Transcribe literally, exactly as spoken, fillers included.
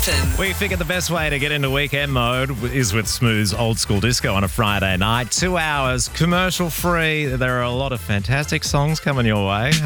Station. We figured the best way to get into weekend mode is with Smooth's Old School Disco on a Friday night. Two hours, commercial free. There are a lot of fantastic songs coming your way.